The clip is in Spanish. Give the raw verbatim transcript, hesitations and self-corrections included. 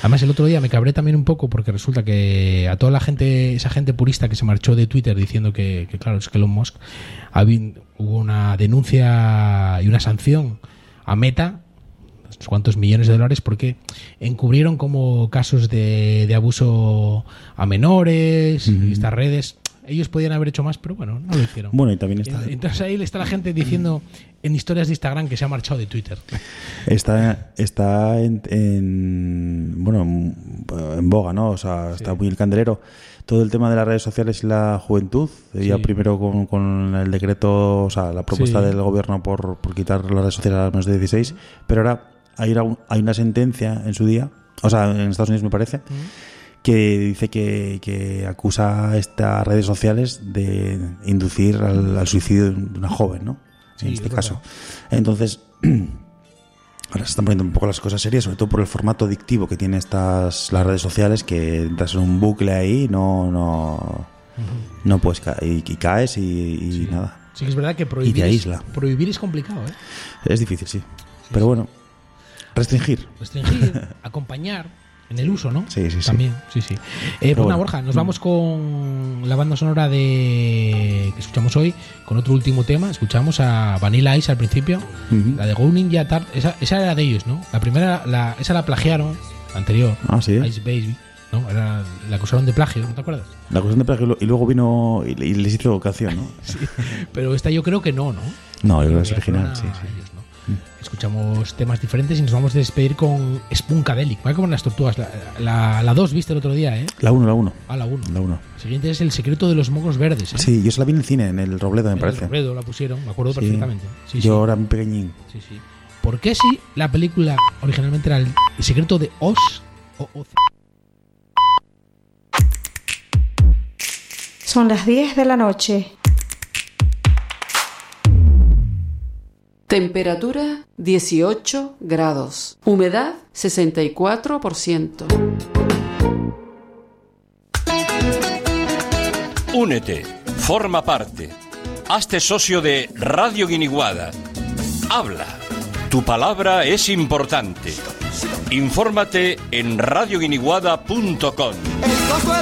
Además, el otro día me cabré también un poco porque resulta que a toda la gente, esa gente purista que se marchó de Twitter diciendo que, que claro, es que Elon Musk, había, hubo una denuncia y una sanción a Meta, unos cuantos millones de dólares, porque encubrieron como casos de, de abuso a menores, uh-huh. y estas redes. Ellos podían haber hecho más, pero bueno, no lo hicieron. Bueno, y también está... Entonces ahí está la gente diciendo en historias de Instagram que se ha marchado de Twitter. Está, está en, en bueno, en boga, ¿no? O sea, está sí. muy el candelero. Todo el tema de las redes sociales y la juventud. Sí. Ya primero con, con el decreto, o sea, la propuesta sí. del gobierno por, por quitar las redes sociales a los menos de dieciséis. Pero ahora hay una, hay una sentencia en su día, o sea, en Estados Unidos me parece, mm. que dice que, que acusa a estas redes sociales de inducir al, al suicidio de una joven, ¿no? Sí, en este caso. Verdad. Entonces, ahora se están poniendo un poco las cosas serias, sobre todo por el formato adictivo que tienen estas las redes sociales, que entras en un bucle ahí, no no uh-huh. no puedes caer, y, y caes y, y sí. nada. Sí que es verdad que prohibir, y te aísla. Es, prohibir es complicado, ¿eh? Es difícil, sí. sí Pero sí. bueno, restringir. Restringir, acompañar. En el uso, ¿no? Sí, sí, sí. También, sí, sí. Eh, pues bueno. Borja, nos vamos con la banda sonora de que escuchamos hoy, con otro último tema. Escuchamos a Vanilla Ice al principio, uh-huh. la de Go Ninja Tart. Esa, esa era de ellos, ¿no? La primera, la, esa la plagiaron, la anterior. Ah, sí. Ice Baby, ¿no? Era, la acusaron de plagio, ¿no te acuerdas? La acusaron de plagio y luego vino y, y les hizo canción, ¿no? Sí. Pero esta yo creo que no, ¿no? No, yo creo que es original, sí, sí. Ellos, ¿no? Escuchamos temas diferentes y nos vamos a despedir con Spunkadelic. Va como en las tortugas. La dos viste el otro día, ¿eh? La uno, la uno. Ah, la uno. La uno. El siguiente es El secreto de los mocos verdes, ¿eh? Sí, yo se la vi en el cine, en el Robledo, me en parece. En el Robledo la pusieron, me acuerdo sí. perfectamente. Sí, yo sí. era un pequeñín. Sí, sí. ¿Por qué si la película originalmente era El, el secreto de Oz o Oz? Son las diez de la noche. Temperatura dieciocho grados. Humedad sesenta y cuatro por ciento. Únete, forma parte. Hazte socio de Radio Guiniguada. Habla. Tu palabra es importante. Infórmate en radio guiniguada punto com.